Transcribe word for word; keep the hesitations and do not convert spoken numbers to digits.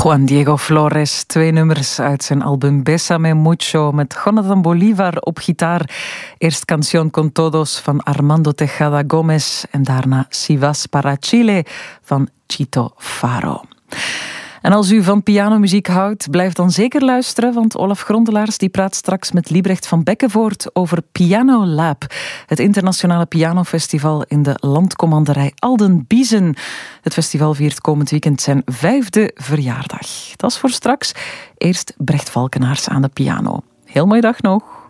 Juan Diego Flores, twee nummers uit zijn album Bésame Mucho met Jonathan Bolívar op gitaar. Eerst Canción con Todos van Armando Tejada Gómez en daarna Si vas para Chile van Chito Faro. En als u van pianomuziek houdt, blijf dan zeker luisteren, want Olaf Grondelaars die praat straks met Liebrecht van Bekkenvoort over Piano Lab, het internationale pianofestival in de landcommanderij Alden-Biezen. Het festival viert komend weekend zijn vijfde verjaardag. Dat is voor straks. Eerst Brecht Valkenaars aan de piano. Heel mooie dag nog.